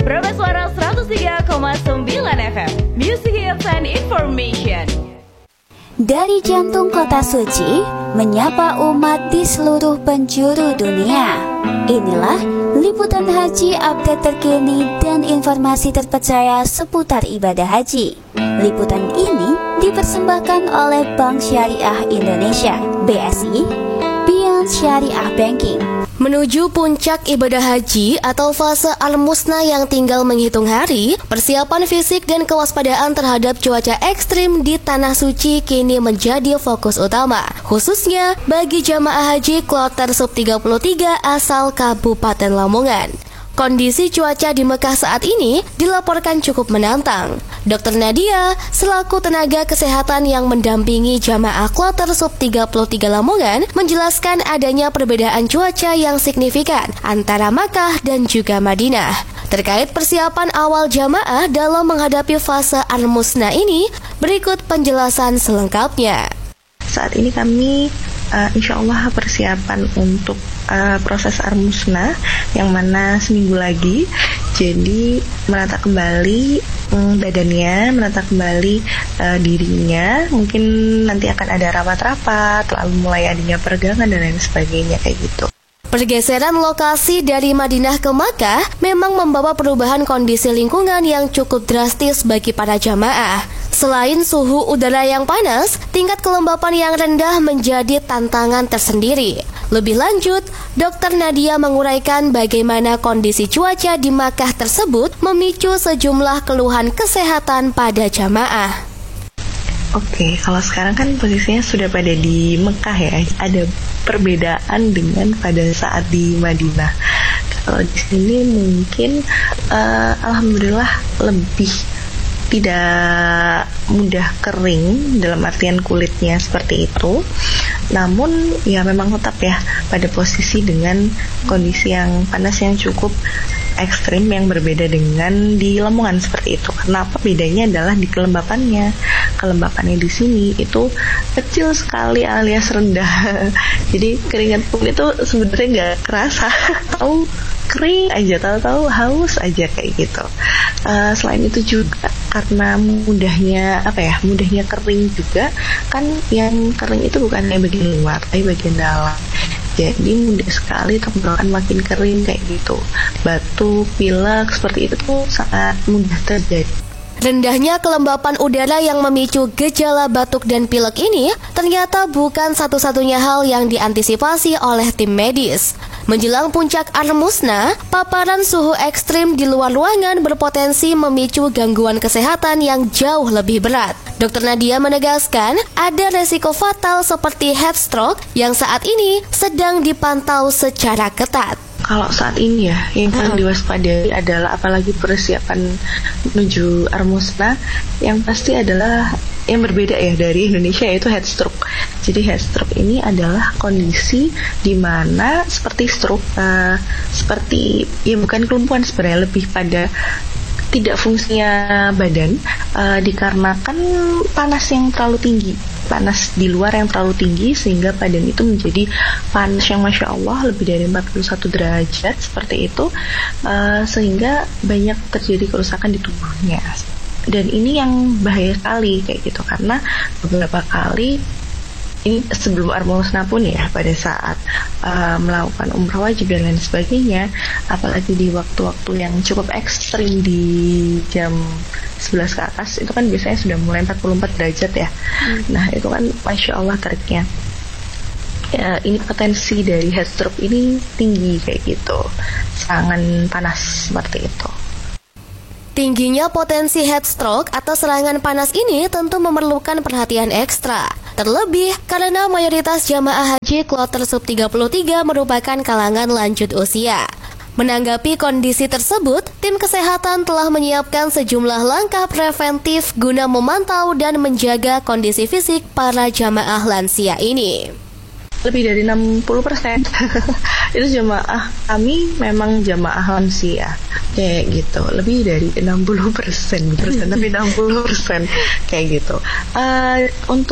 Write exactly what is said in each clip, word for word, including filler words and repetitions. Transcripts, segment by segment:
Permai Suara seratus tiga koma sembilan F M, Music Hits and Information. Dari jantung kota suci, menyapa umat di seluruh penjuru dunia. Inilah liputan haji update terkini dan informasi terpercaya seputar ibadah haji. Liputan ini dipersembahkan oleh Bank Syariah Indonesia, B S I, Beyond Syariah Banking. Menuju puncak ibadah haji atau fase al-musna yang tinggal menghitung hari, persiapan fisik dan kewaspadaan terhadap cuaca ekstrim di Tanah Suci kini menjadi fokus utama, khususnya bagi jamaah haji kloter sub tiga puluh tiga asal Kabupaten Lamongan. Kondisi cuaca di Mekah saat ini dilaporkan cukup menantang. dokter Nadia, selaku tenaga kesehatan yang mendampingi jamaah kloter sub tiga puluh tiga Lamongan, menjelaskan adanya perbedaan cuaca yang signifikan antara Makkah dan juga Madinah. Terkait persiapan awal jamaah dalam menghadapi fase al-musna ini, berikut penjelasan selengkapnya. Saat ini kami uh, insya Allah persiapan untuk uh, proses al-musna yang mana seminggu lagi. Jadi menata kembali um, badannya, menata kembali uh, dirinya. Mungkin nanti akan ada rapat-rapat, lalu mulai adanya peregangan dan lain sebagainya kayak gitu. Pergeseran lokasi dari Madinah ke Makkah memang membawa perubahan kondisi lingkungan yang cukup drastis bagi para jamaah. Selain suhu udara yang panas, tingkat kelembapan yang rendah menjadi tantangan tersendiri. Lebih lanjut, dokter Nadia menguraikan bagaimana kondisi cuaca di Makkah tersebut memicu sejumlah keluhan kesehatan pada jamaah. Oke, kalau sekarang kan posisinya sudah pada di Mekah ya, ada perbedaan dengan pada saat di Madinah. Kalau di sini mungkin uh, alhamdulillah lebih tidak mudah kering dalam artian kulitnya seperti itu. Namun ya memang tetap ya pada posisi dengan kondisi yang panas yang cukup ekstrim yang berbeda dengan di Lamongan seperti itu. Kenapa bedanya adalah di kelembapannya. Kelembapannya di sini itu kecil sekali alias rendah. Jadi keringat pun itu sebenarnya nggak kerasa. Tahu kering aja, tahu-tahu haus aja kayak gitu. Uh, selain itu juga karena mudahnya apa ya, mudahnya kering juga kan, yang kering itu bukan yang bagian luar, tapi bagian dalam. Jadi mudah sekali tenggorokan makin kering kayak gitu. Batuk, pilek seperti itu tuh sangat mudah terjadi. Rendahnya kelembapan udara yang memicu gejala batuk dan pilek ini ternyata bukan satu-satunya hal yang diantisipasi oleh tim medis. Menjelang puncak al-musna, paparan suhu ekstrim di luar ruangan berpotensi memicu gangguan kesehatan yang jauh lebih berat. dokter Nadia menegaskan ada resiko fatal seperti heat stroke yang saat ini sedang dipantau secara ketat. Kalau saat ini ya, yang perlu diwaspadai adalah apalagi persiapan menuju al-musna, yang pasti adalah yang berbeda ya dari Indonesia, yaitu heat stroke. Jadi heat stroke ini adalah kondisi di mana seperti stroke, uh, seperti ya bukan kelumpuhan sebenarnya, lebih pada tidak fungsinya badan uh, dikarenakan panas yang terlalu tinggi, panas di luar yang terlalu tinggi sehingga badan itu menjadi panas yang Masya Allah lebih dari empat puluh satu derajat seperti itu, uh, sehingga banyak terjadi kerusakan di tubuhnya. Dan ini yang bahaya sekali kayak gitu, karena beberapa kali ini sebelum al-musna pun ya, pada saat uh, melakukan umrah wajib dan lain sebagainya, apalagi di waktu-waktu yang cukup ekstrim di jam sebelas ke atas, itu kan biasanya sudah mulai empat puluh empat derajat ya. hmm. Nah itu kan Masya Allah teriknya ya, ini potensi dari heat stroke ini tinggi kayak gitu, serangan panas seperti itu. Tingginya potensi heat stroke atau serangan panas ini tentu memerlukan perhatian ekstra. Terlebih karena mayoritas jamaah haji kloter sub tiga puluh tiga merupakan kalangan lanjut usia. Menanggapi kondisi tersebut, tim kesehatan telah menyiapkan sejumlah langkah preventif guna memantau dan menjaga kondisi fisik para jamaah lansia ini. Lebih dari enam puluh persen itu jamaah kami memang jamaah lansia kayak gitu, lebih dari enam puluh persen persen tapi enam puluh persen kayak gitu. Uh, untuk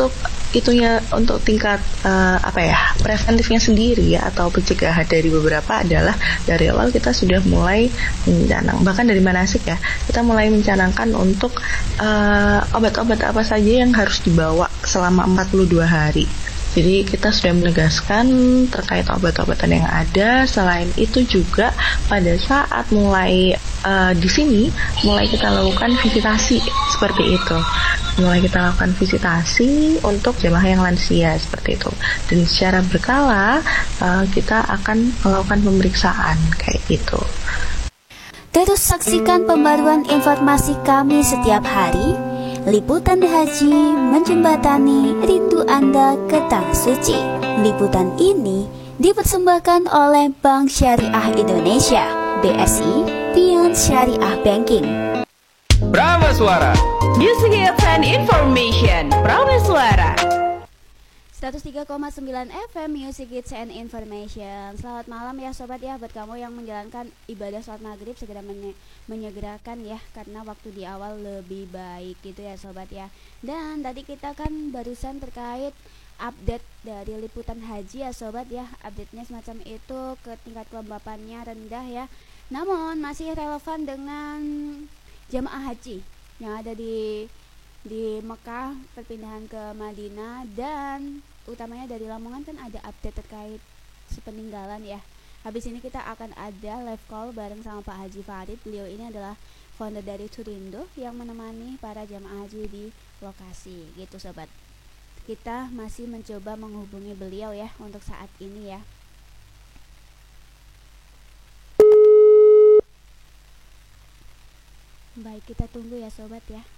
itunya untuk tingkat uh, apa ya preventifnya sendiri ya atau pencegahan dari beberapa adalah dari awal kita sudah mulai mencanang, bahkan dari manasik ya kita mulai mencanangkan untuk uh, obat-obat apa saja yang harus dibawa selama empat puluh dua hari. Jadi kita sudah menegaskan terkait obat-obatan yang ada. Selain itu juga pada saat mulai uh, di sini mulai kita lakukan visitasi seperti itu. Mulai kita lakukan visitasi untuk jemaah yang lansia seperti itu. Dan secara berkala uh, kita akan melakukan pemeriksaan kayak gitu. Terus saksikan pembaruan informasi kami setiap hari. Liputan Haji menjembatani rindu Anda ke Tanah Suci. Liputan ini dipersembahkan oleh Bank Syariah Indonesia, B S I, Beyond Syariah Banking. Prameswara Music Hits and Information. Prameswara seratus tiga koma sembilan F M Music Hits and Information. Selamat malam ya sobat ya, buat kamu yang menjalankan ibadah sholat maghrib segera menye- menyegerakan ya, karena waktu di awal lebih baik gitu ya sobat ya. Dan tadi kita kan barusan terkait update dari liputan haji ya sobat ya. Update-nya semacam itu, ke tingkat kelembapannya rendah ya, namun masih relevan dengan jamaah haji yang ada di di Mekah, perpindahan ke Madinah, dan utamanya dari Lamongan kan ada update terkait sepeninggalan ya. Habis ini kita akan ada live call bareng sama Pak Haji Farid. Beliau ini adalah founder dari Turindo yang menemani para jamaah haji di lokasi gitu sobat. Kita masih mencoba menghubungi beliau ya untuk saat ini ya. Baik, kita tunggu ya sobat ya.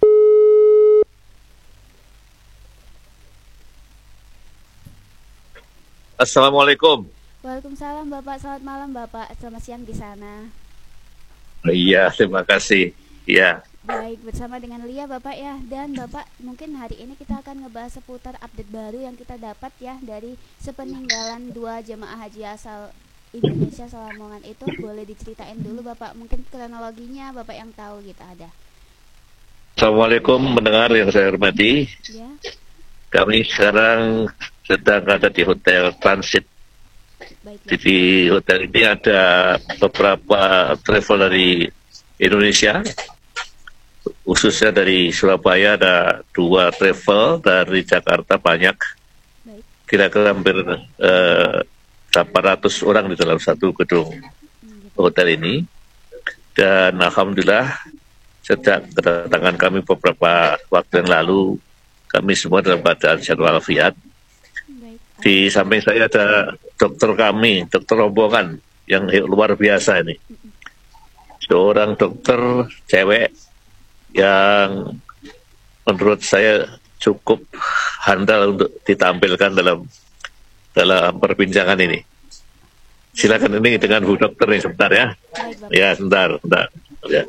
Assalamualaikum. Waalaikumsalam Bapak, selamat malam Bapak, selamat siang di sana. Iya, terima kasih. Iya. Baik, bersama dengan Lia Bapak ya. Dan Bapak, mungkin hari ini kita akan ngebahas seputar update baru yang kita dapat ya dari sepeninggalan dua jemaah haji asal Indonesia Lamongan itu. Boleh diceritain dulu Bapak, mungkin kronologinya Bapak yang tahu gitu ada. Assalamualaikum mendengar yang saya hormati. Ya. Kami sekarang sedang ada di Hotel Transit. Baik, di hotel ini ada beberapa travel dari Indonesia, khususnya dari Surabaya ada dua travel, dari Jakarta banyak, baik. kira-kira hampir eh, delapan ratus orang di dalam satu gedung hotel ini. Dan alhamdulillah sejak kedatangan kami beberapa waktu yang lalu, kami semua dalam keadaan sehat walafiat. Di samping saya ada dokter kami, dokter rombongan yang luar biasa ini. Seorang dokter cewek yang menurut saya cukup handal untuk ditampilkan dalam dalam perbincangan ini. Silakan ini dengan Bu Dokter nih sebentar ya. Ya sebentar, sebentar. Ya.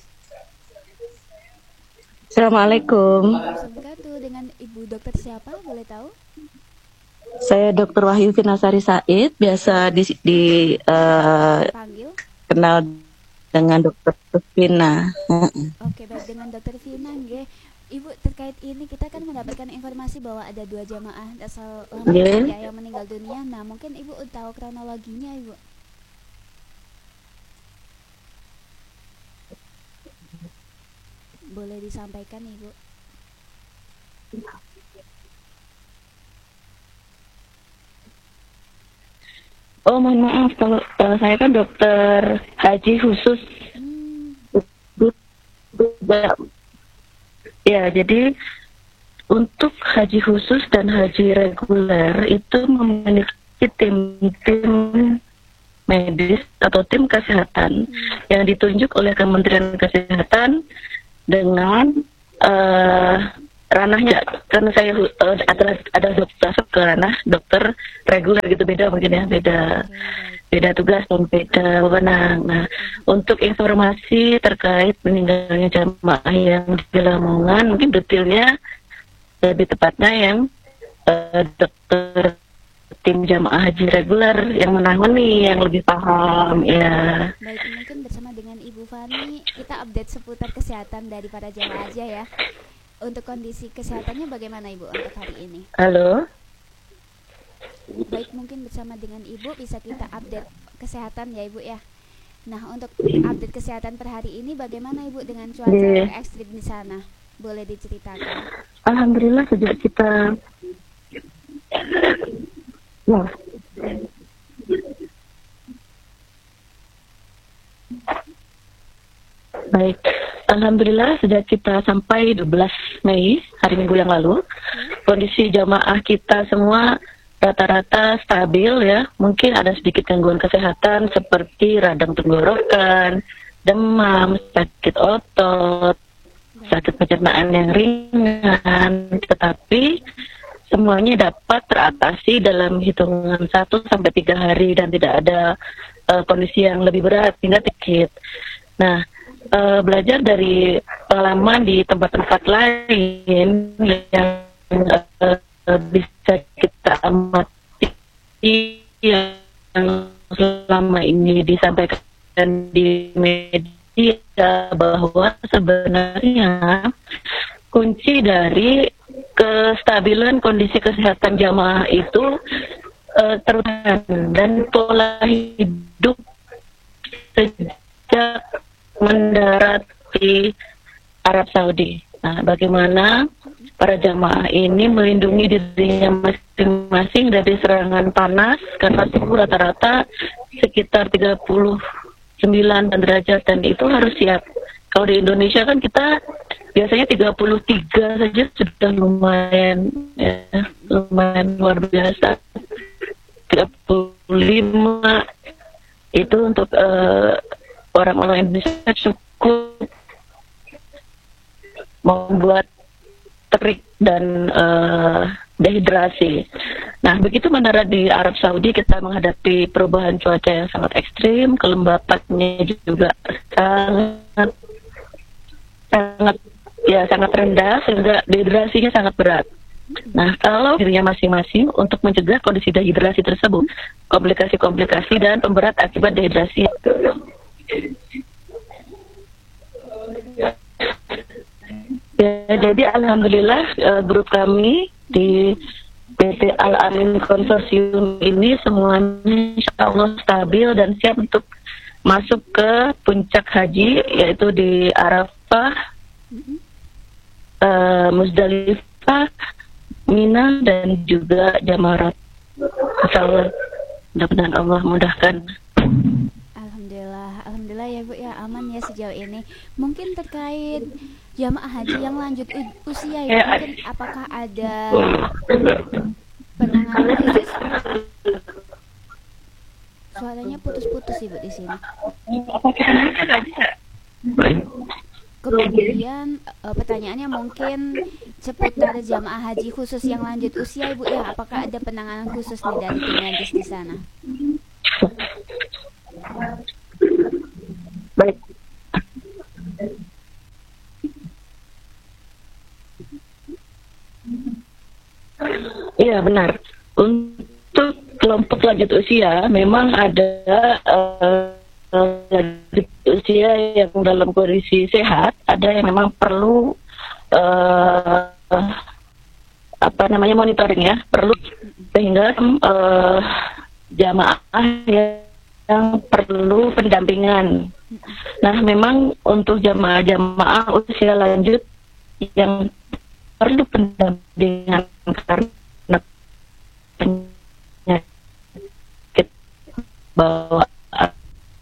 Assalamualaikum. Assalamualaikum, dengan Ibu Dokter siapa boleh tahu? Saya Dokter Wahyu Finasari Said, biasa di, di uh, Panggil? kenal dengan Dokter Vina. Oke, baik, dengan Dokter Vina nggih. Ibu, terkait ini kita kan mendapatkan informasi bahwa ada dua jamaah asal Lamongan ya yang meninggal dunia. Nah, mungkin Ibu tahu kronologinya, Ibu. Boleh disampaikan, Ibu? Oh, mohon maaf, kalau uh, saya kan dokter haji khusus. Hmm. Ya, jadi untuk haji khusus dan haji reguler itu memiliki tim-tim medis atau tim kesehatan hmm. yang ditunjuk oleh Kementerian Kesehatan dengan uh, ranahnya, karena saya uh, ada ada dokter ke ranah dokter reguler gitu, beda mungkin ya, beda beda tugas dan beda wewenang. Nah, untuk informasi terkait meninggalnya jamaah yang di Lamongan, mungkin detailnya lebih tepatnya yang uh, dokter tim jamaah haji reguler yang menangani, yang lebih paham ya. Baik, mungkin bersama dengan Ibu Fani kita update seputar kesehatan dari para jamaah aja ya. Untuk kondisi kesehatannya bagaimana Ibu untuk hari ini? Halo. Baik, mungkin bersama dengan Ibu bisa kita update kesehatan ya Ibu ya. Nah, untuk update kesehatan per hari ini bagaimana Ibu dengan cuaca Iya. ekstrim di sana? Boleh diceritakan? Alhamdulillah sejak kita ya. Baik, Alhamdulillah sejak kita sampai dua belas Mei, hari Minggu yang lalu, kondisi jamaah kita semua rata-rata stabil ya. Mungkin ada sedikit gangguan kesehatan seperti radang tenggorokan, demam, sakit otot, sakit pencernaan yang ringan, tetapi semuanya dapat teratasi dalam hitungan satu sampai tiga hari dan tidak ada uh, kondisi yang lebih berat hingga sedikit. Nah, uh, belajar dari pengalaman di tempat-tempat lain yang uh, bisa kita amati yang selama ini disampaikan di media bahwa sebenarnya kunci dari kestabilan kondisi kesehatan jamaah itu uh, terus dan pola hidup sejak mendarat di Arab Saudi. Nah, bagaimana para jamaah ini melindungi dirinya masing-masing dari serangan panas karena suhu rata-rata sekitar tiga puluh sembilan derajat dan itu harus siap. Kalau di Indonesia kan kita biasanya tiga puluh tiga saja sudah lumayan ya, lumayan luar biasa. tiga puluh lima itu untuk uh, orang-orang Indonesia cukup membuat terik dan uh, dehidrasi. Nah, begitu mendarat di Arab Saudi kita menghadapi perubahan cuaca yang sangat ekstrim, kelembapannya juga sangat sangat ya sangat rendah sehingga dehidrasinya sangat berat. Nah, kalau dirinya masing-masing untuk mencegah kondisi dehidrasi tersebut, komplikasi-komplikasi dan pemberat akibat dehidrasi. Ya, jadi alhamdulillah uh, grup kami di P T Al-Amin Konsorsium ini semuanya insya Allah stabil dan siap untuk masuk ke puncak haji yaitu di Arafah, uh, Muzdalifah, Mina dan juga Jamarat. Insyaallah mudah-mudahan Allah mudahkan. Alhamdulillah, alhamdulillah ya Bu ya, aman ya sejauh ini. Mungkin terkait jamaah haji yang lanjut u- usia ya, mungkin apakah ada penanganan khusus? Suaranya putus-putus Ibu di sini. Kemudian uh, pertanyaannya mungkin seputar jamaah haji khusus yang lanjut usia Ibu ya, apakah ada penanganan khusus nih dari tim medis di sana? Baik. Iya benar. Untuk kelompok lanjut usia memang ada uh, lanjut usia yang dalam kondisi sehat, ada yang memang perlu uh, apa namanya monitoring ya, perlu sehingga uh, jamaah yang perlu pendampingan. Nah, memang untuk jamaah-jamaah usia lanjut yang perlu pendampingan karena penyakit bawaan,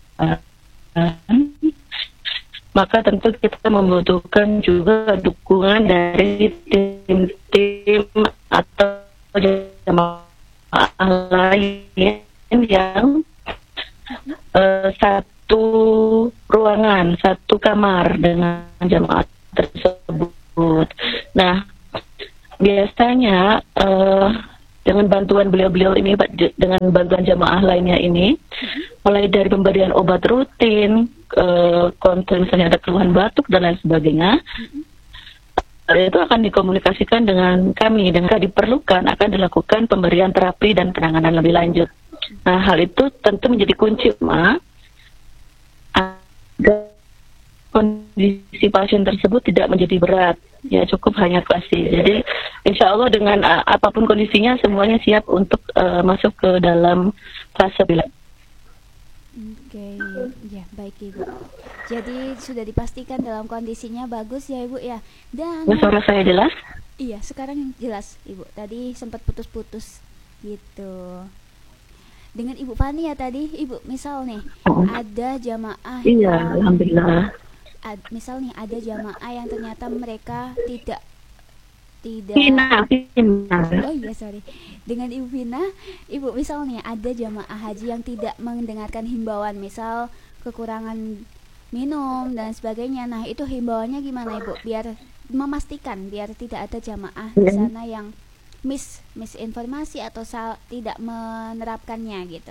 maka tentu kita membutuhkan juga dukungan dari tim-tim atau jamaah lain yang uh, satu ruangan, satu kamar dengan jamaah tersebut. Nah, biasanya uh, dengan bantuan beliau-beliau ini, dengan bantuan jamaah lainnya ini, mulai dari pemberian obat rutin, uh, kontrol misalnya ada keluhan batuk dan lain sebagainya, itu akan dikomunikasikan dengan kami, dengan diperlukan akan dilakukan pemberian terapi dan penanganan lebih lanjut. Nah, hal itu tentu menjadi kunci, Ma, agar kondisi kondisi pasien tersebut tidak menjadi berat, ya cukup hanya klasik. Jadi insya Allah dengan uh, apapun kondisinya semuanya siap untuk uh, masuk ke dalam fase bila. Oke, ya baik Ibu. Jadi sudah dipastikan dalam kondisinya bagus ya Ibu ya. Dan Suara saya jelas? iya, sekarang jelas Ibu. Tadi sempat putus-putus gitu. Dengan Ibu Fani ya tadi, Ibu, misal nih Oh. ada jamaah Iya, yang alhamdulillah. ad, misal nih ada jamaah yang ternyata mereka tidak tidak Vina, Vina. Oh iya sorry. Dengan Ibu Vina, Ibu misal nih ada jamaah haji yang tidak mendengarkan himbauan, misal kekurangan minum dan sebagainya. Nah itu himbauannya gimana Ibu? Biar memastikan biar tidak ada jamaah di Ya. sana yang mis misinformasi atau sal, tidak menerapkannya gitu.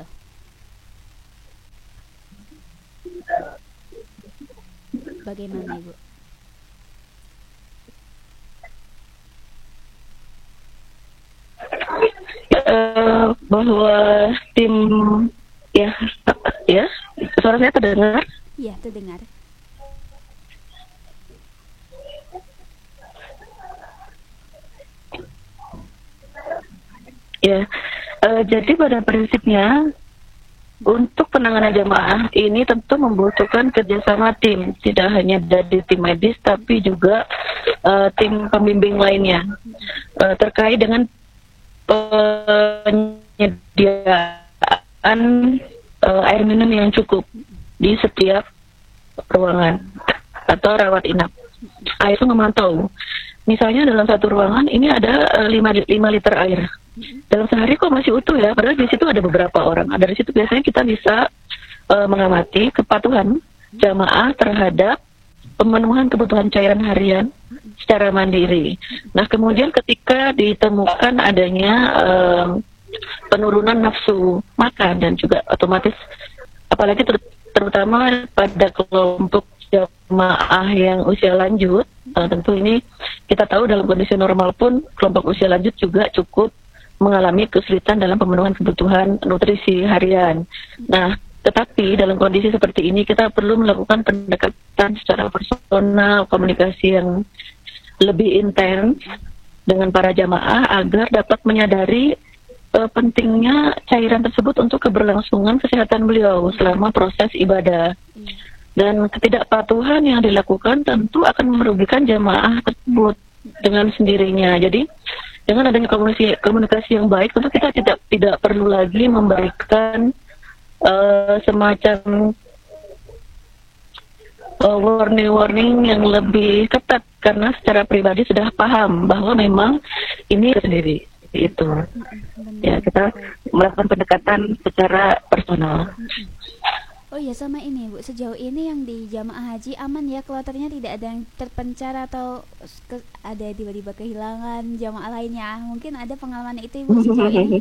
Bagaimana Ibu? Eh, bahwa tim ya ya suara saya terdengar. Iya terdengar. Ya, eh, jadi pada prinsipnya untuk penanganan jamaah ini tentu membutuhkan kerjasama tim, tidak hanya dari tim medis tapi juga eh, tim pembimbing lainnya eh, terkait dengan penyediaan eh, air minum yang cukup di setiap ruangan atau rawat inap. Ah, itu memantau. Misalnya dalam satu ruangan ini ada eh, lima liter air. Dalam sehari kok masih utuh ya, padahal di situ ada beberapa orang. Dari situ biasanya kita bisa uh, mengamati kepatuhan jamaah terhadap pemenuhan kebutuhan cairan harian secara mandiri. Nah kemudian ketika ditemukan adanya uh, penurunan nafsu makan dan juga otomatis, apalagi ter terutama pada kelompok jamaah yang usia lanjut, uh, tentu ini kita tahu dalam kondisi normal pun kelompok usia lanjut juga cukup mengalami kesulitan dalam pemenuhan kebutuhan nutrisi harian. Nah, tetapi dalam kondisi seperti ini kita perlu melakukan pendekatan secara personal, komunikasi yang lebih intens dengan para jamaah agar dapat menyadari uh, pentingnya cairan tersebut untuk keberlangsungan kesehatan beliau selama proses ibadah. Dan ketidakpatuhan yang dilakukan tentu akan merugikan jamaah tersebut dengan sendirinya. Jadi dengan adanya komunikasi, komunikasi yang baik, tentu kita tidak tidak perlu lagi memberikan uh, semacam uh, warning-warning yang lebih ketat karena secara pribadi sudah paham bahwa memang ini sendiri itu. Ya kita melakukan pendekatan secara personal. Oh iya sama ini Bu, sejauh ini yang di jamaah haji aman ya, kloternya tidak ada yang terpencar atau ke, ada tiba-tiba kehilangan jamaah lainnya. Mungkin ada pengalaman itu Ibu sejauh ini.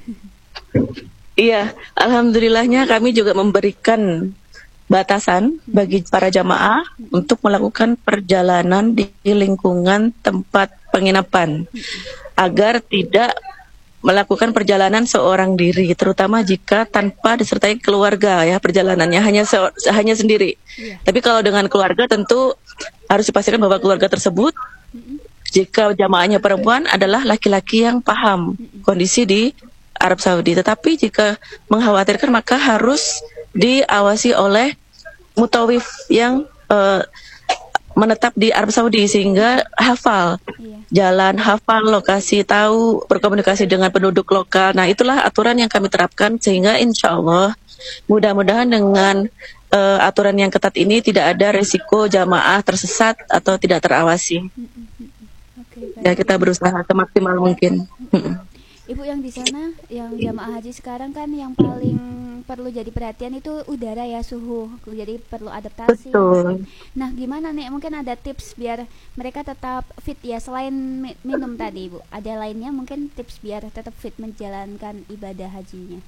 Iya, alhamdulillahnya kami juga memberikan batasan bagi para jamaah untuk melakukan perjalanan di lingkungan tempat penginapan agar tidak melakukan perjalanan seorang diri, terutama jika tanpa disertai keluarga ya, perjalanannya hanya se hanya sendiri. Yeah. Tapi kalau dengan keluarga tentu harus dipastikan bahwa keluarga tersebut, mm-hmm. jika jamaahnya perempuan adalah laki-laki yang paham mm-hmm. kondisi di Arab Saudi. Tetapi jika mengkhawatirkan maka harus diawasi oleh mutawif yang uh, menetap di Arab Saudi sehingga hafal iya. jalan, hafal lokasi, tahu berkomunikasi dengan penduduk lokal. Nah itulah aturan yang kami terapkan sehingga insya Allah mudah-mudahan dengan uh, aturan yang ketat ini tidak ada resiko jamaah tersesat atau tidak terawasi. Okay, ya kita berusaha semaksimal mungkin. Ibu yang di sana, yang jamaah haji sekarang kan yang paling perlu jadi perhatian itu udara ya, suhu. Jadi perlu adaptasi. Betul. Nah, gimana nih? Mungkin ada tips biar mereka tetap fit ya selain mi minum tadi, Ibu. Ada lainnya mungkin tips biar tetap fit menjalankan ibadah hajinya.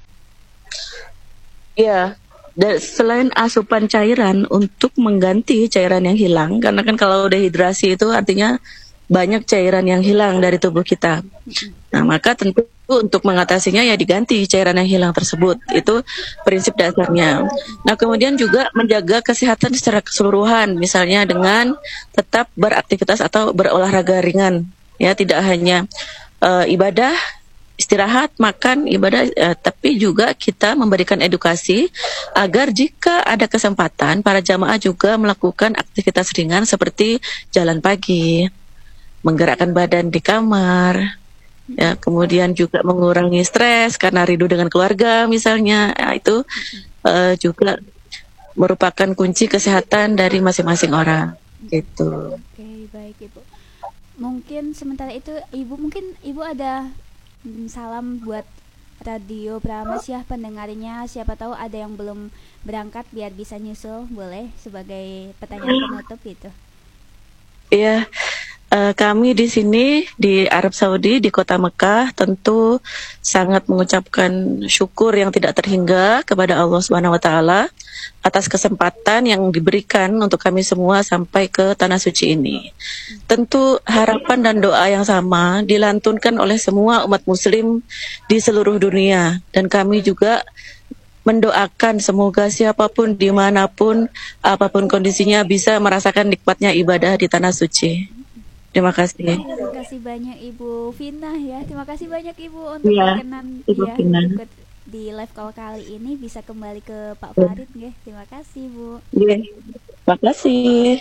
Iya. Dan selain asupan cairan untuk mengganti cairan yang hilang, karena kan kalau dehidrasi itu artinya banyak cairan yang hilang dari tubuh kita. Nah, maka tentu untuk mengatasinya ya diganti cairan yang hilang tersebut. Itu prinsip dasarnya. Nah, kemudian juga menjaga kesehatan secara keseluruhan, misalnya dengan tetap beraktivitas atau berolahraga ringan. Ya, tidak hanya uh, ibadah, istirahat, makan, ibadah, uh, tapi juga kita memberikan edukasi agar jika ada kesempatan para jamaah juga melakukan aktivitas ringan seperti jalan pagi, menggerakkan badan di kamar, ya, kemudian juga mengurangi stres karena rindu dengan keluarga misalnya. Nah, itu uh, juga merupakan kunci kesehatan dari masing-masing orang. Gitu. Oke, baik Ibu. Mungkin sementara itu Ibu mungkin Ibu ada mm, salam buat Radio Pramas ya, pendengarnya. Siapa tahu ada yang belum berangkat biar bisa nyusul, boleh sebagai pertanyaan penutup itu. Iya. Uh, kami di sini di Arab Saudi di kota Mekah tentu sangat mengucapkan syukur yang tidak terhingga kepada Allah Subhanahu wa taala atas kesempatan yang diberikan untuk kami semua sampai ke tanah suci ini. Tentu harapan dan doa yang sama dilantunkan oleh semua umat muslim di seluruh dunia, dan kami juga mendoakan semoga siapapun dimanapun apapun kondisinya bisa merasakan nikmatnya ibadah di tanah suci. Terima kasih. Terima kasih banyak Ibu Vina ya. Terima kasih banyak Ibu untuk ya, berkenan Ibu ya Vina. ikut di live call kali ini. Bisa kembali ke Pak Farid ya. Terima kasih Bu. Ya, terima kasih.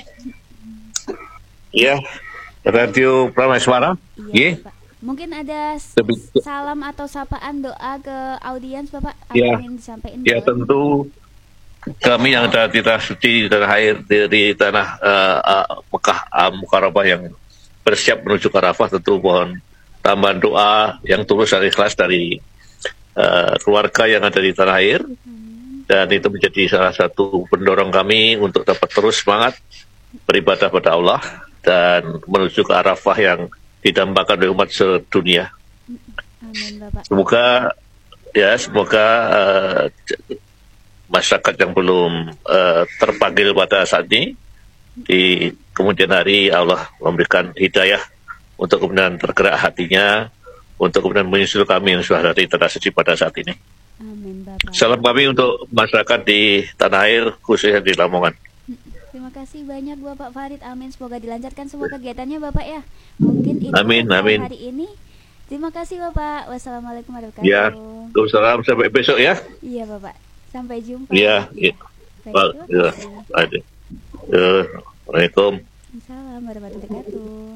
Ya, Radio Prameswara. Iya, Ya. Pak. Mungkin ada s- Lebih- salam atau sapaan doa ke audiens Bapak. Apa Ya. yang disampaikan? Ya, boleh? tentu kami yang ada di tanah suci, di tanah air, di, di tanah uh, uh, Mekah uh, Mukarrabah yang bersiap menuju ke Arafah, tentu mohon tambahan doa yang tulus dan ikhlas dari uh, keluarga yang ada di tanah air, dan itu menjadi salah satu pendorong kami untuk dapat terus semangat beribadah pada Allah dan menuju ke Arafah yang didambakan oleh umat sedunia. Amin Bapak. Semoga ya semoga uh, masyarakat yang belum uh, terpanggil pada saat ini di kemudian hari Allah memberikan hidayah untuk kemudian tergerak hatinya untuk kemudian menyusul kami yang sudah ada di tanah suci pada saat ini. Amin Bapak. Salam kami untuk masyarakat di tanah air khususnya di Lamongan. Terima kasih banyak Bapak Farid. Amin. Semoga dilancarkan semua kegiatannya Bapak ya. Mungkin itu Amin, saja amin. hari ini. Terima kasih Bapak. Wassalamualaikum warahmatullahi Ya, wabarakatuh. Waalaikumsalam, sampai besok ya. Iya Bapak. Sampai jumpa. Iya, iya. Baik, Pak, terima ya, kasih. ada. Ya, Waalaikumsalam. Assalamualaikum warahmatullahi wabarakatuh.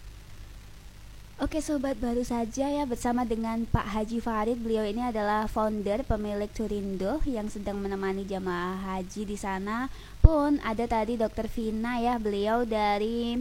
Oke sobat, baru saja ya bersama dengan Pak Haji Farid. Beliau ini adalah founder pemilik Turindo yang sedang menemani jamaah haji di sana. Pun ada tadi Dokter Vina ya, beliau dari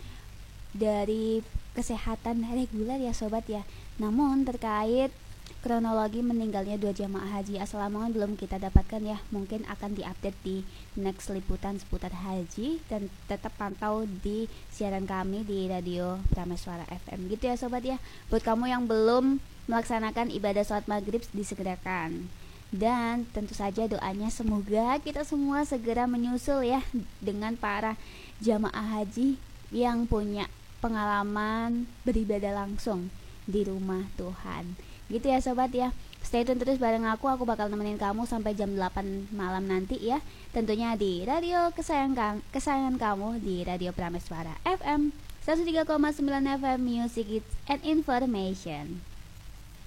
dari kesehatan reguler ya sobat ya. Namun terkait kronologi meninggalnya dua jamaah haji asal Lamongan belum kita dapatkan ya. Mungkin akan diupdate di next liputan seputar haji, dan tetap pantau di siaran kami di Radio Prameswara F M gitu ya sobat ya. Buat kamu yang belum melaksanakan ibadah sholat maghrib disegerakan, dan tentu saja doanya semoga kita semua segera menyusul ya dengan para jamaah haji yang punya pengalaman beribadah langsung di rumah Tuhan. Gitu ya sobat ya. Stay tune terus bareng aku. Aku bakal nemenin kamu sampai jam delapan malam nanti ya. Tentunya di radio kesayangan kesayangan kamu di Radio Prameswara F M seratus tiga koma sembilan F M Music Hits and Information.